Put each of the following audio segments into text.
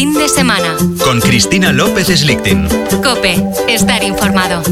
Fin de semana. Con Cristina López Slichting. COPE. Estar informado.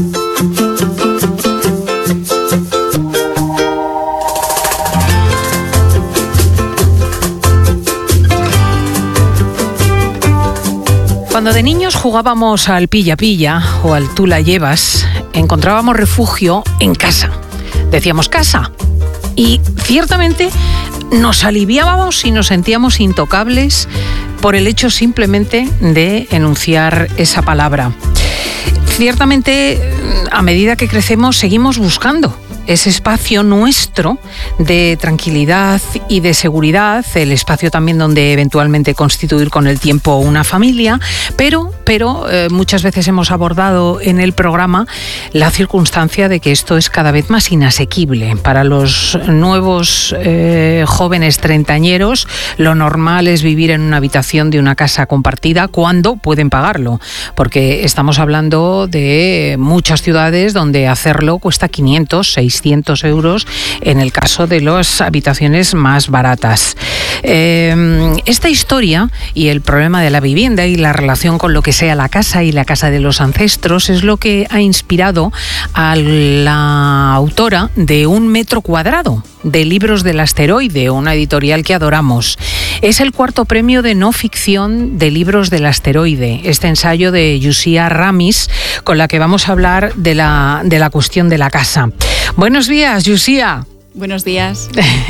Cuando de niños jugábamos al pilla-pilla o al tú la llevas, encontrábamos refugio en casa. Decíamos casa. Y ciertamente nos aliviábamos y nos sentíamos intocables por el hecho simplemente de enunciar esa palabra. Ciertamente, a medida que crecemos, seguimos buscando ese espacio nuestro de tranquilidad y de seguridad, el espacio también donde eventualmente constituir con el tiempo una familia, pero muchas veces hemos abordado en el programa la circunstancia de que esto es cada vez más inasequible. Para los nuevos jóvenes treintañeros, lo normal es vivir en una habitación de una casa compartida cuando pueden pagarlo, porque estamos hablando de muchas ciudades donde hacerlo cuesta 500, 600 euros en el caso de las habitaciones más baratas. Esta historia y el problema de la vivienda y la relación con lo que sea la casa y la casa de los ancestros es lo que ha inspirado a la autora de 1 metro cuadrado, de Libros del Asteroide, una editorial que adoramos. Es el 4º premio de no ficción de Libros del Asteroide, este ensayo de Yusia Ramis, con la que vamos a hablar de la cuestión de la casa. Buenos días, Yusia. Buenos días.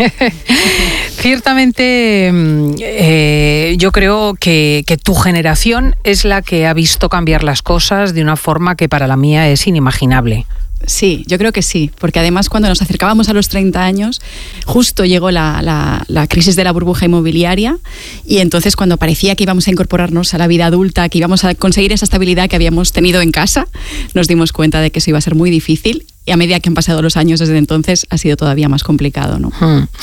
Ciertamente, yo creo que tu generación es la que ha visto cambiar las cosas de una forma que para la mía es inimaginable. Sí, yo creo que sí, porque además cuando nos acercábamos a los 30 años, justo llegó la crisis de la burbuja inmobiliaria y entonces cuando parecía que íbamos a incorporarnos a la vida adulta, que íbamos a conseguir esa estabilidad que habíamos tenido en casa, nos dimos cuenta de que eso iba a ser muy difícil y a medida que han pasado los años desde entonces ha sido todavía más complicado, ¿no?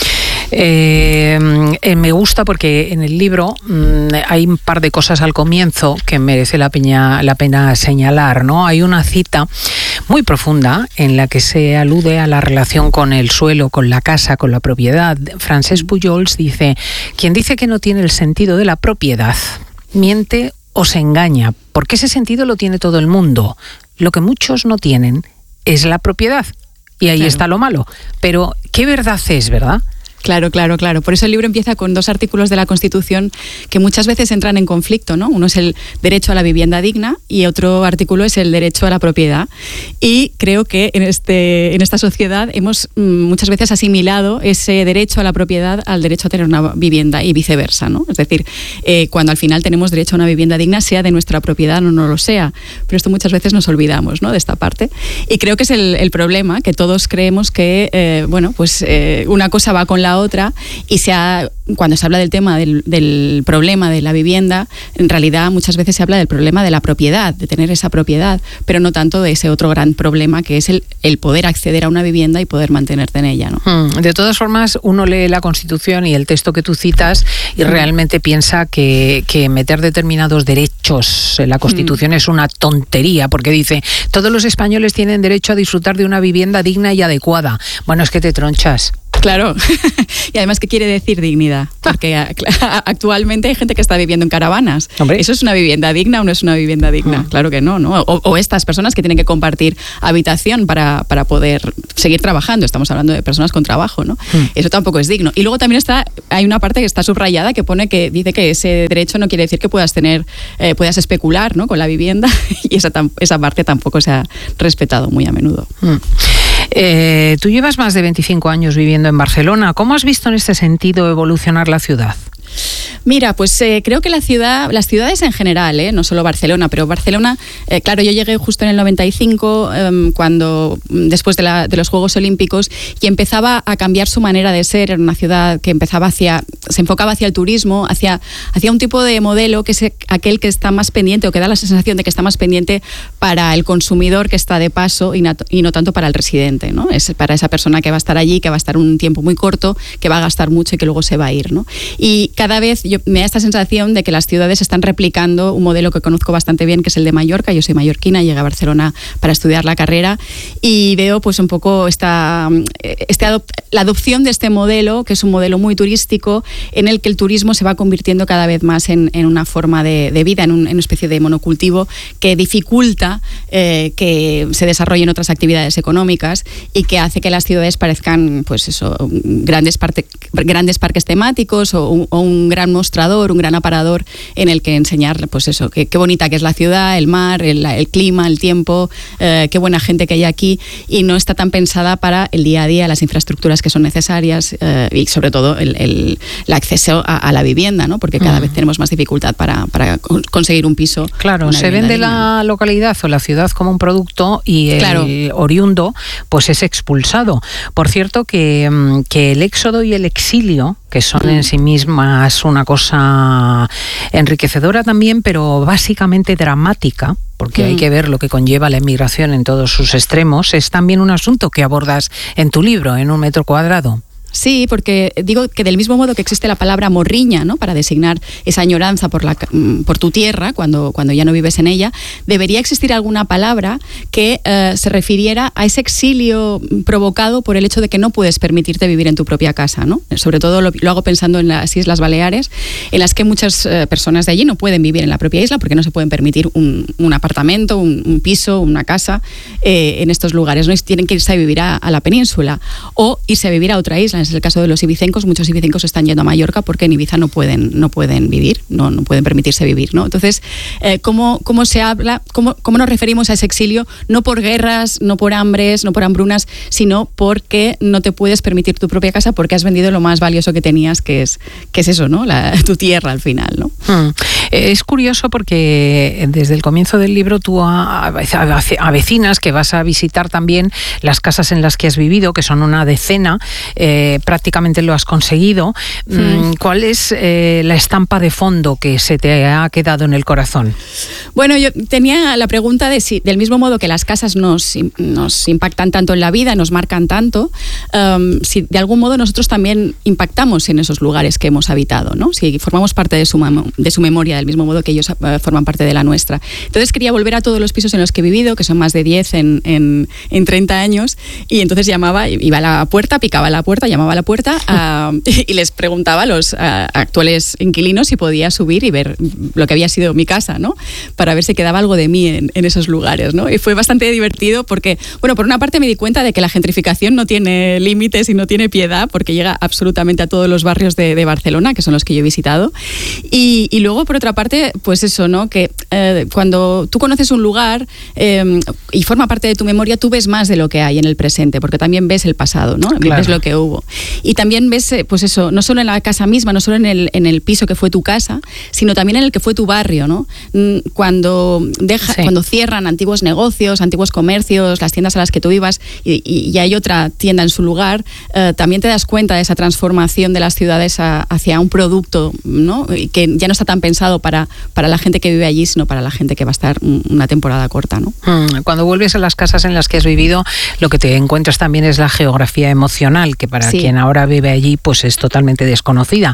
Me gusta porque en el libro hay un par de cosas al comienzo que merece la pena señalar, ¿no? Hay una cita muy profunda en la que se alude a la relación con el suelo, con la casa, con la propiedad. Francesc Pujols dice: quien dice que no tiene el sentido de la propiedad miente o se engaña, porque ese sentido lo tiene todo el mundo. Lo que muchos no tienen es la propiedad. Y ahí está lo malo. Pero ¿qué verdad es, verdad? Claro. Por eso el libro empieza con 2 artículos de la Constitución que muchas veces entran en conflicto, ¿no? Uno es el derecho a la vivienda digna y otro artículo es el derecho a la propiedad. Y creo que en esta sociedad hemos muchas veces asimilado ese derecho a la propiedad al derecho a tener una vivienda y viceversa, ¿no? Es decir, cuando al final tenemos derecho a una vivienda digna, sea de nuestra propiedad o no lo sea. Pero esto muchas veces nos olvidamos, ¿no?, de esta parte. Y creo que es el problema, que todos creemos que, una cosa va con la otra y cuando se habla del tema del problema de la vivienda, en realidad muchas veces se habla del problema de la propiedad, de tener esa propiedad, pero no tanto de ese otro gran problema que es el poder acceder a una vivienda y poder mantenerte en ella, ¿no? De todas formas, uno lee la Constitución y el texto que tú citas y realmente piensa que meter determinados derechos en la Constitución es una tontería, porque dice: todos los españoles tienen derecho a disfrutar de una vivienda digna y adecuada. Bueno, es que te tronchas. Claro, y además, ¿qué quiere decir dignidad? Porque actualmente hay gente que está viviendo en caravanas. Hombre. ¿Eso es una vivienda digna o no es una vivienda digna? Claro que no, ¿no? O estas personas que tienen que compartir habitación para poder seguir trabajando. Estamos hablando de personas con trabajo, ¿no? Eso tampoco es digno. Y luego también hay una parte que está subrayada que dice que ese derecho no quiere decir que puedas especular, ¿no?, con la vivienda, y esa parte tampoco se ha respetado muy a menudo. Tú llevas más de 25 años viviendo en Barcelona. ¿Cómo has visto en este sentido evolucionar la ciudad? Mira, pues creo que las ciudades en general, no solo Barcelona, pero Barcelona, claro, yo llegué justo en el 95, después de los Juegos Olímpicos, y empezaba a cambiar su manera de ser. Era una ciudad que se enfocaba hacia el turismo, hacia un tipo de modelo que es aquel que está más pendiente, o que da la sensación de que está más pendiente para el consumidor que está de paso y no tanto para el residente, ¿no? Es para esa persona que va a estar allí, que va a estar un tiempo muy corto, que va a gastar mucho y que luego se va a ir, ¿no? Y cada cada vez me da esta sensación de que las ciudades están replicando un modelo que conozco bastante bien, que es el de Mallorca. Yo soy mallorquina, llegué a Barcelona para estudiar la carrera y veo pues un poco la adopción de este modelo, que es un modelo muy turístico, en el que el turismo se va convirtiendo cada vez más en una forma de vida, en una especie de monocultivo que dificulta que se desarrollen otras actividades económicas y que hace que las ciudades parezcan pues eso, grandes parques temáticos o un gran mostrador, un gran aparador en el que enseñar pues eso, qué bonita que es la ciudad, el mar, el clima, el tiempo, qué buena gente que hay aquí, y no está tan pensada para el día a día, las infraestructuras que son necesarias y sobre todo el acceso a la vivienda, ¿no? Porque cada vez tenemos más dificultad para conseguir un piso. Claro, se vende digna. La localidad o la ciudad como un producto y el oriundo pues es expulsado. Por cierto que el éxodo y el exilio, que son en sí mismas una cosa enriquecedora también, pero básicamente dramática, porque hay que ver lo que conlleva la emigración en todos sus extremos, es también un asunto que abordas en tu libro, en 1 metro cuadrado. Sí, porque digo que del mismo modo que existe la palabra morriña, ¿no?, para designar esa añoranza por tu tierra cuando ya no vives en ella, debería existir alguna palabra que se refiriera a ese exilio provocado por el hecho de que no puedes permitirte vivir en tu propia casa, ¿no? Sobre todo lo hago pensando en las Islas Baleares, en las que muchas personas de allí no pueden vivir en la propia isla porque no se pueden permitir un apartamento, un piso, una casa en estos lugares, ¿no? Y tienen que irse a vivir a la península o irse a vivir a otra isla. Es el caso de los ibicencos. Muchos ibicencos están yendo a Mallorca porque en Ibiza no pueden vivir, no pueden permitirse vivir, ¿no? Entonces, ¿cómo se habla, cómo nos referimos a ese exilio? No por guerras, no por hambres, no por hambrunas, sino porque no te puedes permitir tu propia casa porque has vendido lo más valioso que tenías, que es eso, ¿no? Tu tierra al final, ¿no? Es curioso porque desde el comienzo del libro tú avecinas que vas a visitar también las casas en las que has vivido, que son una decena. Prácticamente lo has conseguido. ¿Cuál es la estampa de fondo que se te ha quedado en el corazón? Bueno, yo tenía la pregunta de si, del mismo modo que las casas nos impactan tanto en la vida, nos marcan tanto, si de algún modo nosotros también impactamos en esos lugares que hemos habitado, ¿no? Si formamos parte de su memoria, del mismo modo que ellos forman parte de la nuestra. Entonces quería volver a todos los pisos en los que he vivido, que son más de 10 en 30 años, y entonces iba a la puerta, picaba la puerta, llamaba a la puerta y les preguntaba a los actuales inquilinos si podía subir y ver lo que había sido mi casa, ¿no? Para ver si quedaba algo de mí en esos lugares, ¿no? Y fue bastante divertido porque, bueno, por una parte me di cuenta de que la gentrificación no tiene límites y no tiene piedad, porque llega absolutamente a todos los barrios de Barcelona, que son los que yo he visitado. Y luego, por otra parte, pues eso, ¿no? Que cuando tú conoces un lugar y forma parte de tu memoria, tú ves más de lo que hay en el presente, porque también ves el pasado, ¿no? Claro. Ves lo que hubo. Y también ves, pues eso, no solo en la casa misma, no solo en el piso que fue tu casa, sino también en el que fue tu barrio, ¿no? Cuando cierran antiguos negocios, antiguos comercios, las tiendas a las que tú ibas y hay otra tienda en su lugar, también te das cuenta de esa transformación de las ciudades hacia un producto, ¿no? Y que ya no está tan pensado para la gente que vive allí, sino para la gente que va a estar una temporada corta, ¿no? Cuando vuelves a las casas en las que has vivido, lo que te encuentras también es la geografía emocional, que para quien ahora vive allí pues es totalmente desconocida.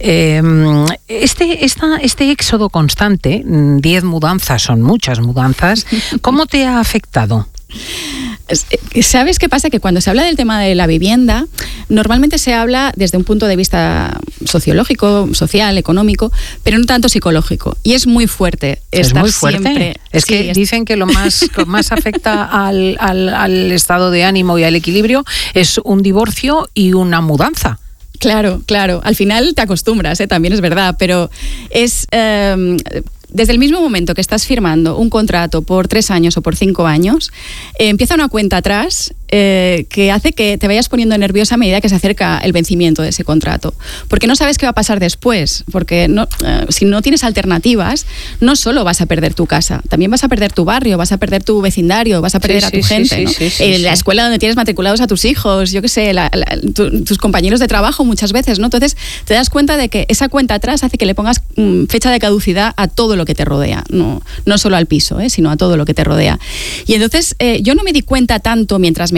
Este éxodo constante, 10 mudanzas, son muchas mudanzas, ¿cómo te ha afectado? ¿Sabes qué pasa? Que cuando se habla del tema de la vivienda, normalmente se habla desde un punto de vista sociológico, social, económico, pero no tanto psicológico. Y es muy fuerte. Es muy fuerte. Siempre, es que dicen que lo más afecta al estado de ánimo y al equilibrio es un divorcio y una mudanza. Claro. Al final te acostumbras, también es verdad, pero es... Desde el mismo momento que estás firmando un contrato por 3 años o por 5 años, empieza una cuenta atrás que hace que te vayas poniendo nerviosa a medida que se acerca el vencimiento de ese contrato. Porque no sabes qué va a pasar después. Porque si no tienes alternativas, no solo vas a perder tu casa, también vas a perder tu barrio, vas a perder tu vecindario, vas a perder a tu gente, ¿no? La escuela donde tienes matriculados a tus hijos, yo qué sé, tus compañeros de trabajo muchas veces, ¿no? Entonces te das cuenta de que esa cuenta atrás hace que le pongas fecha de caducidad a todo lo que te rodea, no solo al piso, sino a todo lo que te rodea. Y entonces yo no me di cuenta tanto mientras me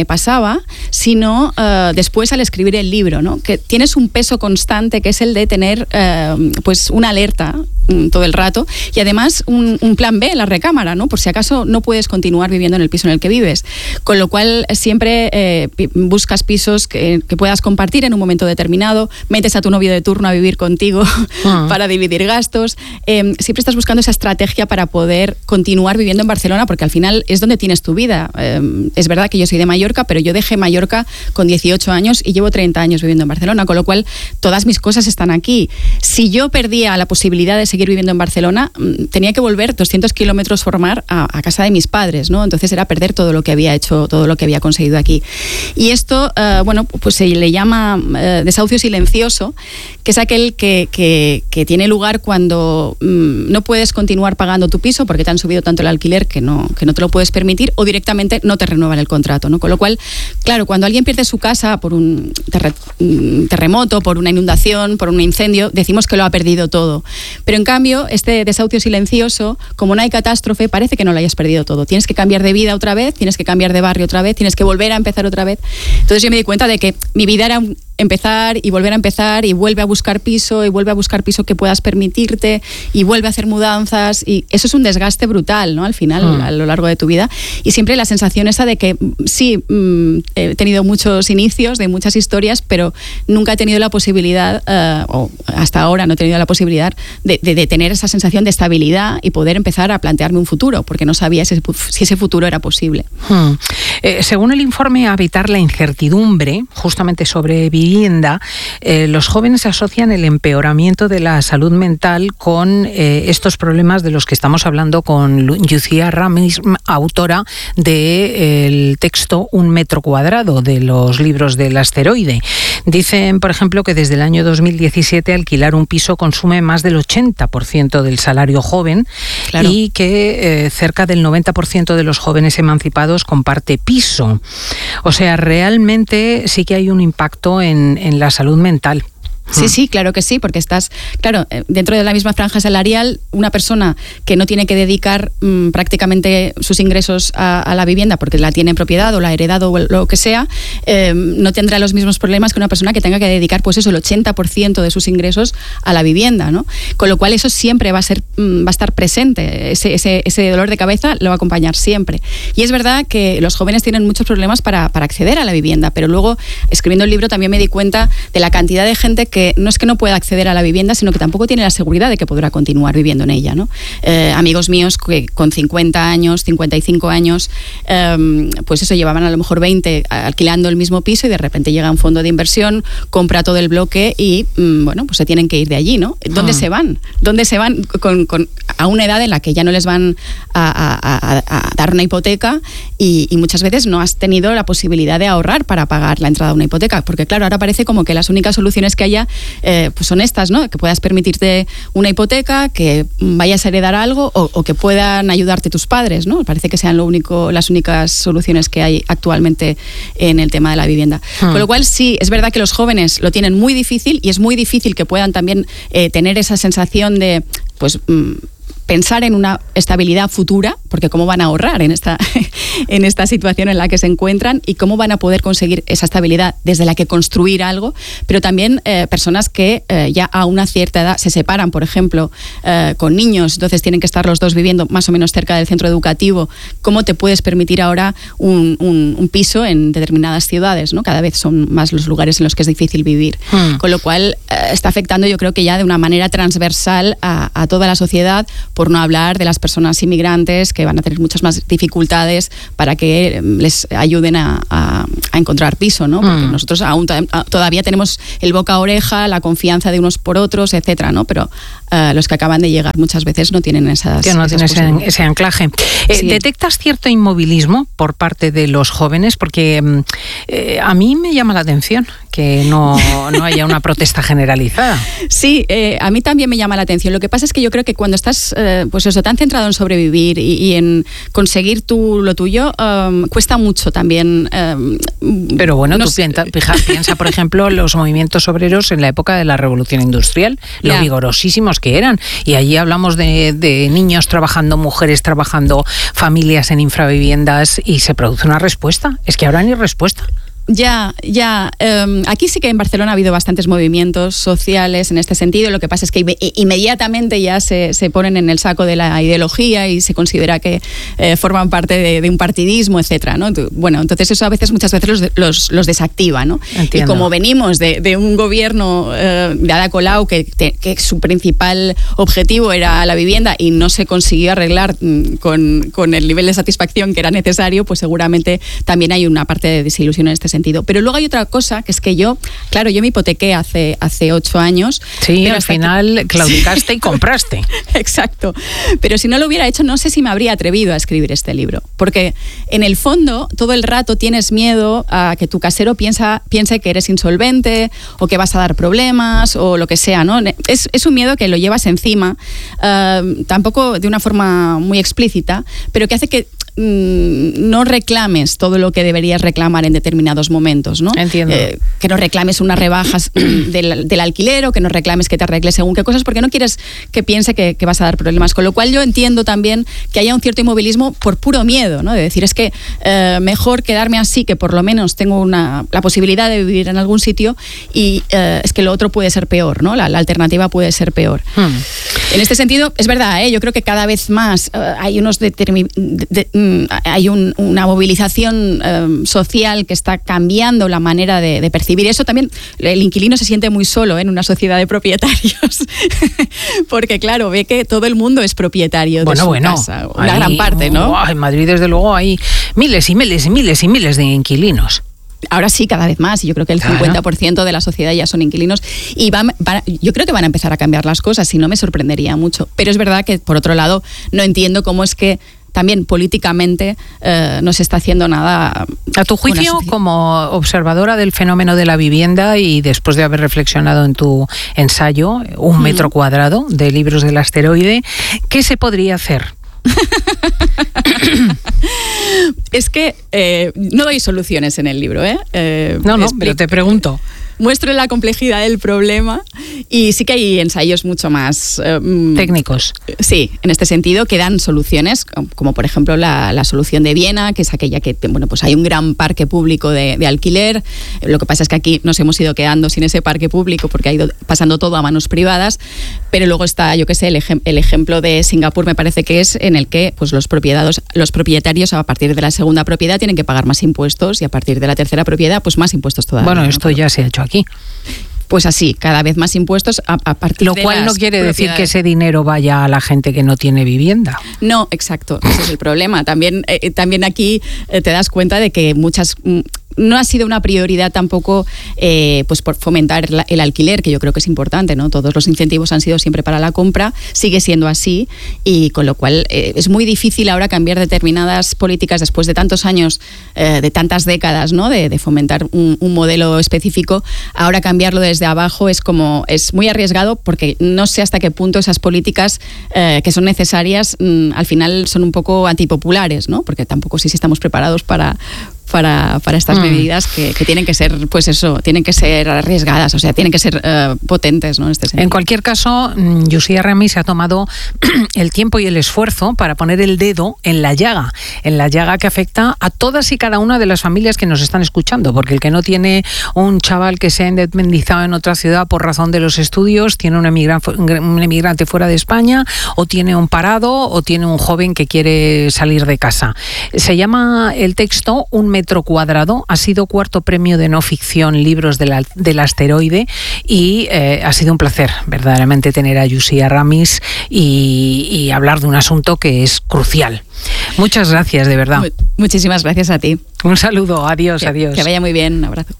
me pasaba, sino después al escribir el libro, ¿no? Que tienes un peso constante que es el de tener pues una alerta todo el rato y además un plan B en la recámara, ¿no? Por si acaso no puedes continuar viviendo en el piso en el que vives. Con lo cual siempre buscas pisos que puedas compartir en un momento determinado, metes a tu novio de turno a vivir contigo para dividir gastos. Siempre estás buscando esa estrategia para poder continuar viviendo en Barcelona, porque al final es donde tienes tu vida. Es verdad que yo soy de Mallorca, pero yo dejé Mallorca con 18 años y llevo 30 años viviendo en Barcelona, con lo cual todas mis cosas están aquí. Si yo perdía la posibilidad de seguir viviendo en Barcelona, tenía que volver 200 kilómetros formar a casa de mis padres, ¿no? Entonces era perder todo lo que había hecho, todo lo que había conseguido aquí. Y esto, pues se le llama desahucio silencioso, que es aquel que tiene lugar cuando no puedes continuar pagando tu piso porque te han subido tanto el alquiler que no te lo puedes permitir, o directamente no te renuevan el contrato, ¿no? Con lo cual, claro, cuando alguien pierde su casa por un terremoto, por una inundación, por un incendio, decimos que lo ha perdido todo. Pero en cambio, este desahucio silencioso, como no hay catástrofe, parece que no lo hayas perdido todo. Tienes que cambiar de vida otra vez, tienes que cambiar de barrio otra vez, tienes que volver a empezar otra vez. Entonces yo me di cuenta de que mi vida era empezar y volver a empezar y vuelve a buscar piso y vuelve a buscar piso que puedas permitirte y vuelve a hacer mudanzas, y eso es un desgaste brutal, ¿no? Al final, a lo largo de tu vida, y siempre la sensación esa de que sí, he tenido muchos inicios de muchas historias, pero nunca he tenido la posibilidad, o hasta ahora no he tenido la posibilidad de tener esa sensación de estabilidad y poder empezar a plantearme un futuro, porque no sabía si ese futuro era posible. Según el informe Habitar la incertidumbre, justamente sobre vivienda, los jóvenes asocian el empeoramiento de la salud mental con estos problemas de los que estamos hablando con Lucía Ramis, autora del texto Un metro cuadrado, de los libros del asteroide. Dicen, por ejemplo, que desde el año 2017 alquilar un piso consume más del 80% del salario joven, claro, y que cerca del 90% de los jóvenes emancipados comparte piso. O sea, realmente sí que hay un impacto en la salud mental. Sí, claro que sí, porque estás, claro, dentro de la misma franja salarial, una persona que no tiene que dedicar prácticamente sus ingresos a la vivienda porque la tiene en propiedad o la ha heredado o lo que sea, no tendrá los mismos problemas que una persona que tenga que dedicar, pues eso, el 80% de sus ingresos a la vivienda, ¿no? Con lo cual eso siempre va a estar presente, ese dolor de cabeza lo va a acompañar siempre. Y es verdad que los jóvenes tienen muchos problemas para acceder a la vivienda, pero luego, escribiendo el libro, también me di cuenta de la cantidad de gente que no es que no pueda acceder a la vivienda, sino que tampoco tiene la seguridad de que podrá continuar viviendo en ella, ¿no? Amigos míos que con 50 años, 55 años, pues eso, llevaban a lo mejor 20 alquilando el mismo piso y de repente llega un fondo de inversión, compra todo el bloque y, bueno, pues se tienen que ir de allí, ¿no? ¿Dónde se van? ¿Dónde se van a una edad en la que ya no les van a dar una hipoteca y muchas veces no has tenido la posibilidad de ahorrar para pagar la entrada a una hipoteca? Porque claro, ahora parece como que las únicas soluciones que haya pues son estas, ¿no? Que puedas permitirte una hipoteca, que vayas a heredar algo o que puedan ayudarte tus padres, ¿no? Parece que sean las únicas soluciones que hay actualmente en el tema de la vivienda. Con lo cual sí, es verdad que los jóvenes lo tienen muy difícil y es muy difícil que puedan también tener esa sensación de, pues, pensar en una estabilidad futura, porque cómo van a ahorrar en esta situación en la que se encuentran y cómo van a poder conseguir esa estabilidad desde la que construir algo, pero también personas que ya a una cierta edad se separan, por ejemplo, con niños, entonces tienen que estar los dos viviendo más o menos cerca del centro educativo. ¿Cómo te puedes permitir ahora un piso en determinadas ciudades, ¿no? Cada vez son más los lugares en los que es difícil vivir. Con lo cual está afectando, yo creo que ya de una manera transversal a toda la sociedad, por no hablar de las personas inmigrantes que van a tener muchas más dificultades para que les ayuden a encontrar piso, ¿no? Porque nosotros aún todavía tenemos el boca a oreja, la confianza de unos por otros, etcétera, ¿no? Pero los que acaban de llegar muchas veces no tienen ese anclaje. Sí. ¿Detectas cierto inmovilismo por parte de los jóvenes? Porque a mí me llama la atención que no haya una protesta generalizada. Sí, a mí también me llama la atención. Lo que pasa es que yo creo que cuando estás pues eso, tan centrado en sobrevivir y en conseguir lo tuyo, cuesta mucho también. Pero bueno, tú piensa, por ejemplo, los movimientos obreros en la época de la Revolución Industrial, lo vigorosísimos que eran. Y allí hablamos de niños trabajando, mujeres trabajando, familias en infraviviendas, y se produce una respuesta. Es que ahora ni respuesta. Ya. Aquí sí que en Barcelona ha habido bastantes movimientos sociales en este sentido. Lo que pasa es que inmediatamente ya se ponen en el saco de la ideología y se considera que forman parte de un partidismo, etcétera, ¿no? Bueno, entonces eso muchas veces los desactiva, ¿no? Entiendo. Y como venimos de un gobierno de Ada Colau que su principal objetivo era la vivienda y no se consiguió arreglar con el nivel de satisfacción que era necesario, pues seguramente también hay una parte de desilusión en este sentido. Pero luego hay otra cosa, que es que yo me hipotequé hace 8 años. Sí, al final claudicaste y compraste. Exacto. Pero si no lo hubiera hecho, no sé si me habría atrevido a escribir este libro. Porque en el fondo, todo el rato tienes miedo a que tu casero piense que eres insolvente o que vas a dar problemas o lo que sea, ¿no? Es un miedo que lo llevas encima, tampoco de una forma muy explícita, pero que hace que no reclames todo lo que deberías reclamar en determinados momentos, ¿no? Entiendo. Que no reclames unas rebajas del alquiler o que no reclames que te arregles según qué cosas, porque no quieres que piense que vas a dar problemas. Con lo cual yo entiendo también que haya un cierto inmovilismo por puro miedo, ¿no? De decir, es que mejor quedarme así, que por lo menos tengo la posibilidad de vivir en algún sitio, y es que lo otro puede ser peor, ¿no? La alternativa puede ser peor. En este sentido, es verdad, yo creo que cada vez más hay hay una movilización social que está cambiando la manera de percibir eso. También el inquilino se siente muy solo en una sociedad de propietarios porque claro, ve que todo el mundo es propietario de su casa, una gran parte, ¿no? En Madrid desde luego hay miles y miles y miles y miles de inquilinos. Ahora sí, cada vez más, y yo creo que el 50% de la sociedad ya son inquilinos, y yo creo que van a empezar a cambiar las cosas, si no me sorprendería mucho. Pero es verdad que, por otro lado, no entiendo cómo es que también políticamente no se está haciendo nada. A tu juicio, como observadora del fenómeno de la vivienda y después de haber reflexionado en tu ensayo, 1 metro cuadrado de Libros del Asteroide, ¿qué se podría hacer? Es que no doy soluciones en el libro, No, pero te pregunto. Muestro la complejidad del problema, y sí que hay ensayos mucho más técnicos. Sí, en este sentido, que dan soluciones, como por ejemplo la solución de Viena, que es aquella que, pues hay un gran parque público de alquiler. Lo que pasa es que aquí nos hemos ido quedando sin ese parque público porque ha ido pasando todo a manos privadas, pero luego está, yo qué sé, el ejemplo de Singapur, me parece que es, en el que pues los propietarios a partir de la segunda propiedad tienen que pagar más impuestos, y a partir de la tercera propiedad pues más impuestos todavía. Bueno, esto ya se ha hecho aquí. Pues así, cada vez más impuestos a partir de. Lo cual no quiere decir que ese dinero vaya a la gente que no tiene vivienda. No, exacto, ese es el problema. También aquí te das cuenta de que no ha sido una prioridad tampoco pues por fomentar el alquiler, que yo creo que es importante, ¿no? Todos los incentivos han sido siempre para la compra, sigue siendo así, y con lo cual es muy difícil ahora cambiar determinadas políticas después de tantos años, de tantas décadas, ¿no? De fomentar un modelo específico. Ahora cambiarlo desde abajo es muy arriesgado, porque no sé hasta qué punto esas políticas que son necesarias al final son un poco antipopulares, ¿no? Porque tampoco sé si estamos preparados para estas medidas que tienen que ser, pues eso, tienen que ser arriesgadas, o sea, tienen que ser potentes, ¿no? En este sentido. En cualquier caso, Yusia Ramis se ha tomado el tiempo y el esfuerzo para poner el dedo en la llaga que afecta a todas y cada una de las familias que nos están escuchando, porque el que no tiene un chaval que se ha independizado en otra ciudad por razón de los estudios, tiene un emigrante fuera de España, o tiene un parado, o tiene un joven que quiere salir de casa. Se llama el texto 1 metro cuadrado, ha sido 4º premio de no ficción Libros del Asteroide, y ha sido un placer verdaderamente tener a Yusia Ramis y hablar de un asunto que es crucial. Muchas gracias, de verdad. Muchísimas gracias a ti. Un saludo, adiós. Que vaya muy bien, un abrazo.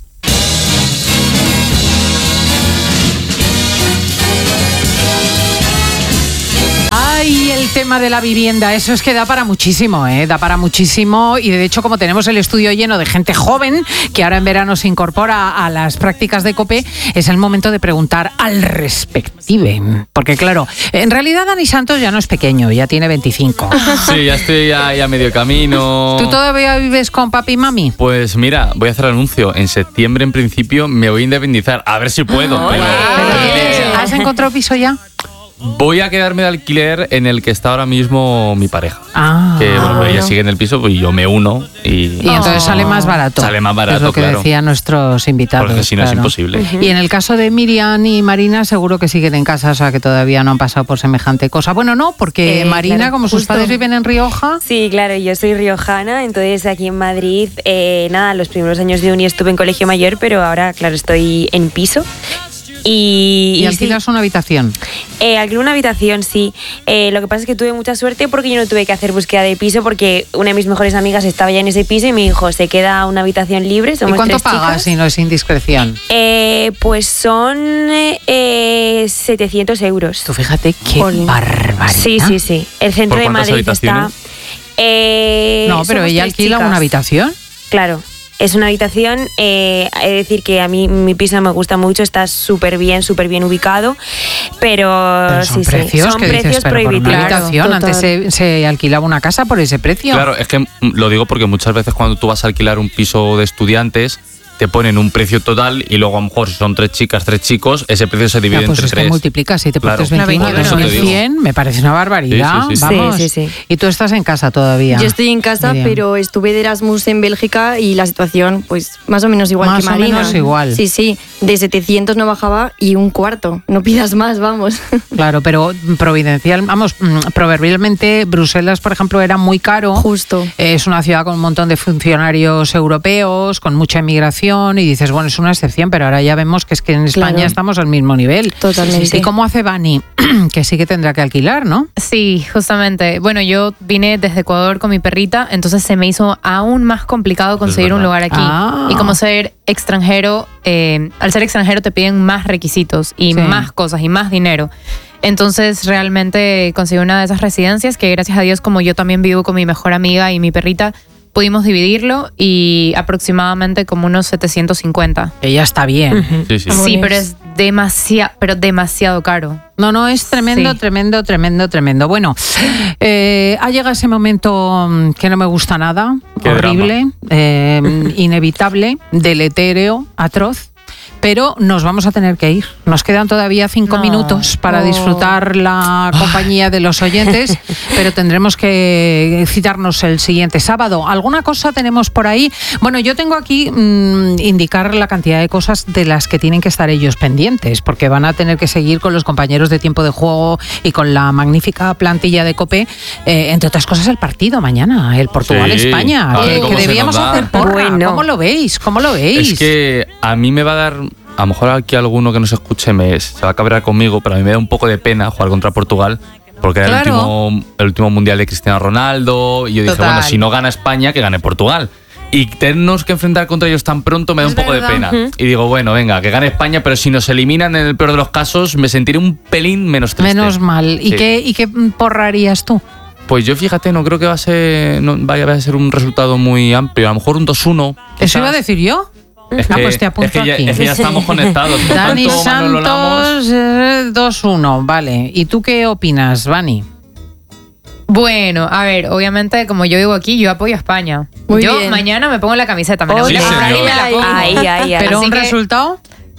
Ay, el tema de la vivienda, eso es que da para muchísimo, da para muchísimo, y de hecho, como tenemos el estudio lleno de gente joven que ahora en verano se incorpora a las prácticas de COPE, es el momento de preguntar al respective, porque claro, en realidad Dani Santos ya no es pequeño, ya tiene 25. Sí, ya estoy a medio camino. ¿Tú todavía vives con papi y mami? Pues mira, voy a hacer anuncio, en septiembre en principio me voy a independizar, a ver si puedo. ¿Has encontrado piso ya? voy a quedarme de alquiler en el que está ahora mismo mi pareja. Que bueno, ella sigue en el piso y yo me uno. Y entonces sale más barato. Sale más barato, es lo que claro. decían nuestros invitados. Porque si no es imposible. Y en el caso de Miriam y Marina, seguro que siguen en casa, o sea que todavía no han pasado por semejante cosa. Bueno, no, porque Marina, claro, como sus padres viven en Rioja. Sí, claro, yo soy riojana, entonces aquí en Madrid, los primeros años de uni estuve en colegio mayor, pero ahora, claro, estoy en piso. ¿Y alquilas una habitación? Alquilé una habitación, sí. Lo que pasa es que tuve mucha suerte porque yo no tuve que hacer búsqueda de piso, porque una de mis mejores amigas estaba ya en ese piso y me dijo, se queda una habitación libre, somos ¿Y cuánto 3 pagas chicas? si no es indiscreción? Pues son 700 euros. Tú fíjate qué barbaridad. Sí. El centro de Madrid está... no, pero ella alquila una habitación. Claro. Es una habitación, he de decir que a mí mi piso me gusta mucho, está súper bien ubicado, pero son sí, precios, son que precios dices, pero por una habitación, total. antes se alquilaba una casa por ese precio. Claro, es que lo digo porque muchas veces cuando tú vas a alquilar un piso de estudiantes, te ponen un precio total y luego a lo mejor si son 3 chicas, 3 chicos, ese precio se divide pues entre es 3. que multiplicas, si te Claro. pones 21, Por eso te digo. 100, me parece una barbaridad. Sí. Vamos. Sí. Y tú estás en casa todavía. Yo estoy en casa, Miriam. pero estuve de Erasmus en Bélgica y la situación, pues, más o menos igual Más que o Marina. menos igual. Sí. De 700 no bajaba y un cuarto. No pidas más, vamos. Claro, pero proverbialmente Bruselas, por ejemplo, era muy caro. Justo. Es una ciudad con un montón de funcionarios europeos, con mucha inmigración, y dices, bueno, es una excepción, pero ahora ya vemos que es que en España Claro. estamos al mismo nivel. Totalmente. ¿Y cómo hace Vani? Que sí que tendrá que alquilar, ¿no? Sí, justamente. Bueno, yo vine desde Ecuador con mi perrita, entonces se me hizo aún más complicado conseguir un lugar aquí. Y como ser extranjero, al ser extranjero te piden más requisitos y más cosas y más dinero. Entonces realmente conseguí una de esas residencias que, gracias a Dios, como yo también vivo con mi mejor amiga y mi perrita, pudimos dividirlo y aproximadamente como unos 750. Que ya está bien. Sí, pero es demasiado caro. No, es tremendo, Sí. tremendo. Bueno, ha llegado ese momento que no me gusta nada, Qué horrible, inevitable, deletéreo, atroz. Pero nos vamos a tener que ir. Nos quedan todavía 5 minutos para disfrutar la compañía de los oyentes, pero tendremos que citarnos el siguiente sábado. ¿Alguna cosa tenemos por ahí? Bueno, yo tengo aquí indicar la cantidad de cosas de las que tienen que estar ellos pendientes, porque van a tener que seguir con los compañeros de Tiempo de Juego y con la magnífica plantilla de COPE, entre otras cosas el partido mañana, el Portugal-España, a ver que cómo se debíamos nos da. hacer porra. Bueno. ¿Cómo lo veis? Es que a mí me va a dar... A lo mejor aquí alguno que nos escuche se va a cabrear conmigo, pero a mí me da un poco de pena jugar contra Portugal, porque era el último mundial de Cristiano Ronaldo, y yo dije, bueno, si no gana España, que gane Portugal. Y tenernos que enfrentar contra ellos tan pronto me da un poco de pena. Y digo, bueno, venga, que gane España, pero si nos eliminan en el peor de los casos, me sentiré un pelín menos triste. Menos mal. ¿Y qué porrarías tú? Pues yo, fíjate, no creo que vaya a ser un resultado muy amplio. A lo mejor un 2-1. ¿Eso iba a decir yo? Pues te apunto aquí. Es que ya estamos conectados. Dani Tanto Manolo Lamos. Santos 2-1, vale. ¿Y tú qué opinas, Vani? Bueno, a ver, obviamente, como yo vivo aquí, yo apoyo a España. Muy yo bien. mañana me pongo la camiseta. Me la Sí, voy a comprar y señor. me la pongo. Ahí. ¿Pero Así un que, resultado?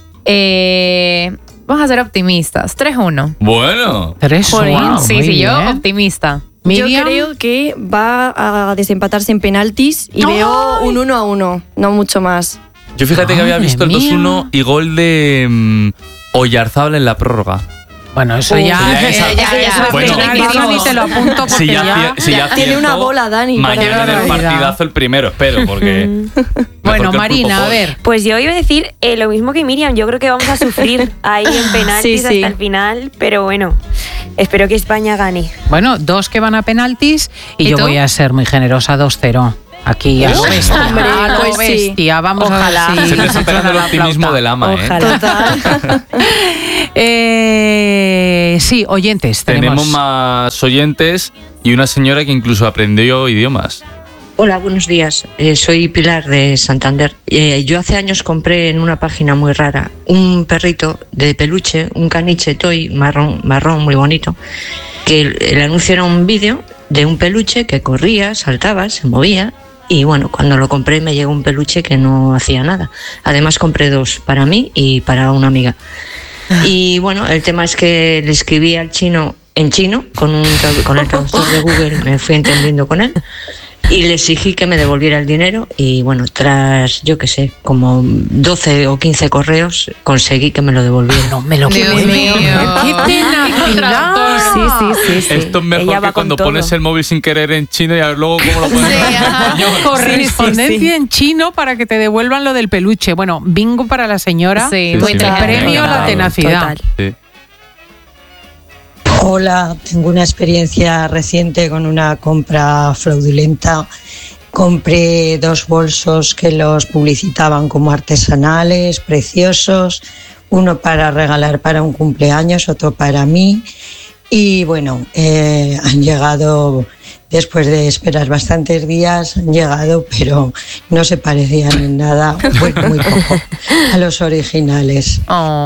Vamos a ser optimistas. 3-1. Bueno. 3-1. Sí, yo optimista. Miriam. Yo creo que va a desempatarse en penaltis y veo un 1-1, no mucho más. Yo fíjate que había Madre visto el mía. 2-1 y gol de Oyarzábal en la prórroga. Bueno, eso ya Bueno, ni te lo apunto porque Si ya... ya Tiene una acierto, bola, Dani, para mañana en el barbaridad. partidazo el primero, espero, porque... Bueno, mejor que el Marina, pulpo a ver. Pues yo iba a decir lo mismo que Miriam. Yo creo que vamos a sufrir ahí en penaltis Sí. hasta el final, pero bueno, espero que España gane. Bueno, 2 que van a penaltis y ¿Y yo tú? voy a ser muy generosa, 2-0. Aquí a lo bestia, Hombre, a lo pues sí. bestia. Vamos Ojalá. a ver si Se te está pegando el suena la optimismo flauta. del ama, Total. Sí, oyentes Tenemos más oyentes y una señora que incluso aprendió idiomas. Hola, buenos días. Soy Pilar de Santander. Yo hace años compré en una página muy rara un perrito de peluche, un caniche toy marrón muy bonito, que el anuncio era un vídeo de un peluche que corría, saltaba, se movía. Y bueno, cuando lo compré me llegó un peluche que no hacía nada. Además compré 2 para mí y para una amiga. Y bueno, el tema es que le escribí al chino en chino, con el traductor de Google me fui entendiendo con él. Y le exigí que me devolviera el dinero y bueno, tras, yo qué sé, como 12 o 15 correos, conseguí que me lo devolviera. No, me lo Dios mío. ¡Qué tenacidad! Sí. Esto es mejor que cuando pones el móvil sin querer en chino y a ver luego cómo lo pones en español. Correspondencia en chino para que te devuelvan lo del peluche. Bueno, bingo para la señora. Sí, muy premio a la tenacidad. Sí. Hola, tengo una experiencia reciente con una compra fraudulenta. Compré 2 bolsos que los publicitaban como artesanales, preciosos, uno para regalar para un cumpleaños, otro para mí. Y bueno, han llegado, después de esperar bastantes días, han llegado, pero no se parecían en nada, bueno, muy poco, a los originales.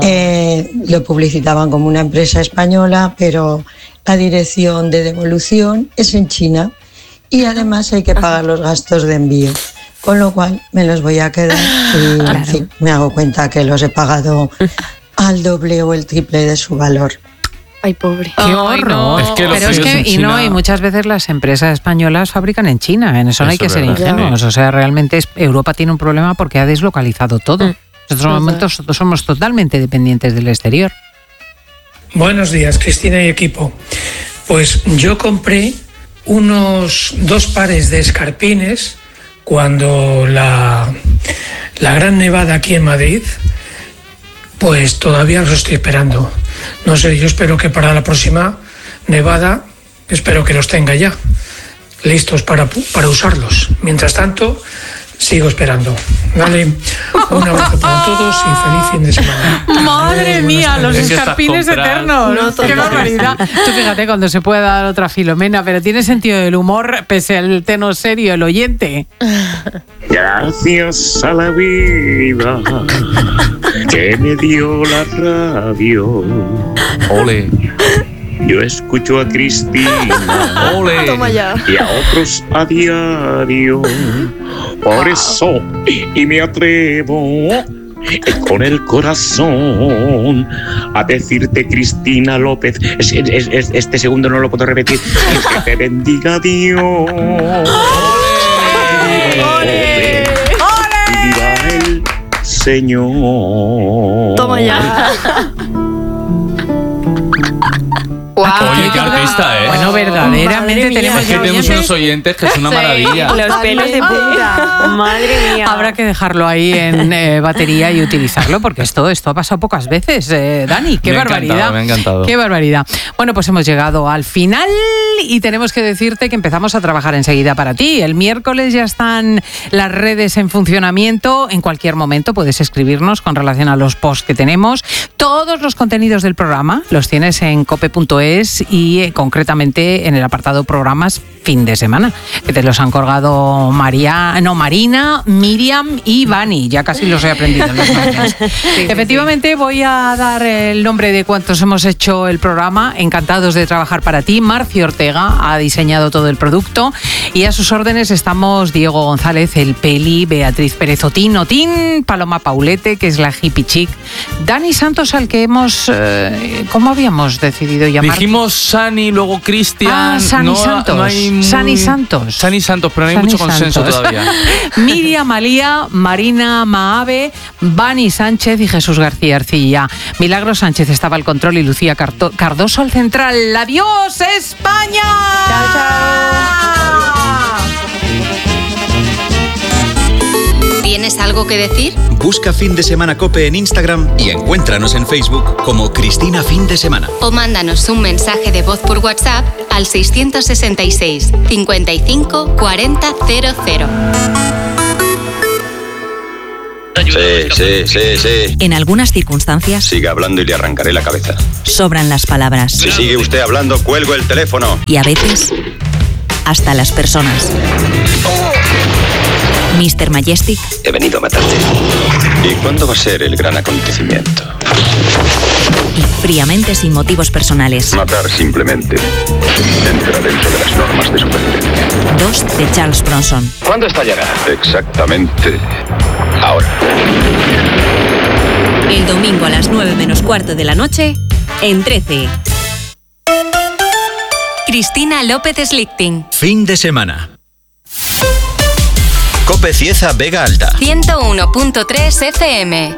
Lo publicitaban como una empresa española, pero la dirección de devolución es en China y además hay que pagar los gastos de envío. Con lo cual me los voy a quedar y en fin, me hago cuenta que los he pagado al doble o el triple de su valor. Ay, pobre. ¡Qué horror! No. Es que pero es que, y muchas veces las empresas españolas fabrican en China, en eso no hay que ser ingenuos. O sea, realmente Europa tiene un problema porque ha deslocalizado todo. En estos momentos somos totalmente dependientes del exterior. Buenos días, Cristina y equipo. Pues yo compré unos 2 pares de escarpines cuando la gran nevada aquí en Madrid, pues todavía los estoy esperando. No sé, yo espero que para la próxima nevada, espero que los tenga ya listos para usarlos. Mientras tanto, sigo esperando. Vale, un abrazo para todos y feliz fin de semana. ¡Madre mía, los escarpines eternos! No, ¡qué barbaridad! Tú fíjate cuando se puede dar otra Filomena, pero tiene sentido del humor pese al tono serio el oyente. Gracias a la vida que me dio la radio. Ole. Yo escucho a Cristina. Ole. Toma ya. Y a otros a diario. Por eso, y me atrevo con el corazón a decirte, Cristina López, este segundo no lo puedo repetir, que te bendiga Dios. ¡Ole! Y viva el Señor. Toma ya. Oye, qué artista, ¿eh? Bueno, verdaderamente tenemos unos oyentes que es una maravilla. Los pelos de punta. Madre mía. Habrá que dejarlo ahí en batería y utilizarlo porque esto ha pasado pocas veces, Dani. ¡Qué barbaridad! Me ha encantado. ¡Qué barbaridad! Bueno, pues hemos llegado al final y tenemos que decirte que empezamos a trabajar enseguida para ti. El miércoles ya están las redes en funcionamiento. En cualquier momento puedes escribirnos con relación a los posts que tenemos. Todos los contenidos del programa los tienes en cope.es y concretamente en el apartado programas fin de semana, que te los han colgado Marina, Miriam y Vani. Ya casi los he aprendido en los nombres. Efectivamente, voy a dar el nombre de cuántos hemos hecho el programa. Encantados de trabajar para ti. Marci Ortega ha diseñado todo el producto y a sus órdenes estamos Diego González, el Peli, Beatriz Pérez Otín, Paloma Paulete, que es la hippie chic, Dani Santos, al que hemos... ¿cómo habíamos decidido llamar? Dijimos Sani, luego Cristian. Sani Santos. No hay Sani Santos. Sani Santos, pero no hay mucho consenso todavía. Miriam Malía, Marina Maave, Vani Sánchez y Jesús García Arcilla. Milagro Sánchez estaba al control y Lucía Cardoso al central. ¡Adiós, España! ¡Chao, chao! ¿Tienes algo que decir? Busca Fin de Semana COPE en Instagram y encuéntranos en Facebook como Cristina Fin de Semana. O mándanos un mensaje de voz por WhatsApp al 666 55 40 00. Sí. En algunas circunstancias... Siga hablando y le arrancaré la cabeza. Sobran las palabras. Si sigue usted hablando, cuelgo el teléfono. Y a veces, hasta las personas. Mr. Majestic. He venido a matarte. ¿Y cuándo va a ser el gran acontecimiento? Y fríamente, sin motivos personales. Matar simplemente. Entra dentro de las normas de supervivencia. 2 de Charles Bronson. ¿Cuándo estallará? Exactamente ahora. El domingo a las 9 menos cuarto de la noche, en 13. Cristina López Slichting. Fin de semana. Cope Cieza Vega Alta. 101.3 FM.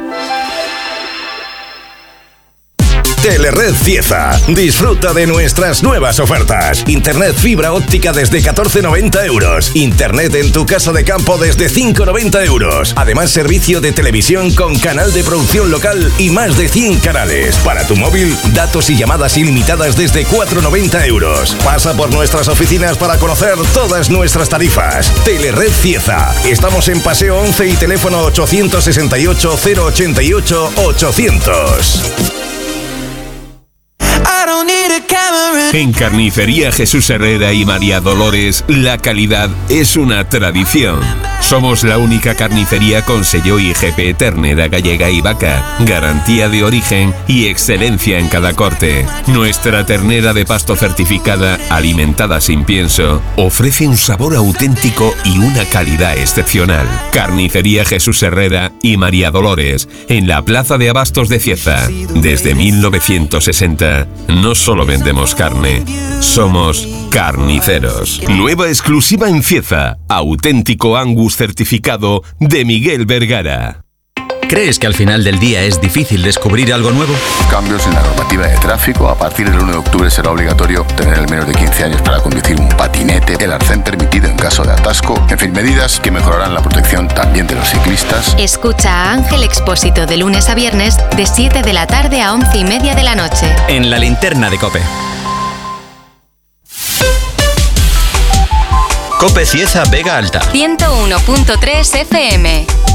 Telered Cieza. Disfruta de nuestras nuevas ofertas. Internet fibra óptica desde 14,90 euros. Internet en tu casa de campo desde 5,90 euros. Además, servicio de televisión con canal de producción local y más de 100 canales. Para tu móvil, datos y llamadas ilimitadas desde 4,90 euros. Pasa por nuestras oficinas para conocer todas nuestras tarifas. Telered Cieza. Estamos en Paseo 11 y teléfono 868 088 800. En Carnicería Jesús Herrera y María Dolores, la calidad es una tradición. Somos la única carnicería con sello IGP ternera gallega y vaca, garantía de origen y excelencia en cada corte. Nuestra ternera de pasto certificada, alimentada sin pienso, ofrece un sabor auténtico y una calidad excepcional. Carnicería Jesús Herrera y María Dolores, en la Plaza de Abastos de Cieza. Desde 1960, no solo vendemos carne, somos carniceros. Nueva exclusiva en Cieza, auténtico Angus certificado de Miguel Vergara. ¿Crees que al final del día es difícil descubrir algo nuevo? Cambios en la normativa de tráfico. A partir del 1 de octubre será obligatorio tener el menos de 15 años para conducir un patinete, el arcén permitido en caso de atasco. En fin, medidas que mejorarán la protección también de los ciclistas. Escucha a Ángel Expósito de lunes a viernes de 7 de la tarde a 11:30 de la noche. En la linterna de Cope. Cope Cieza Vega Alta. 101.3 FM.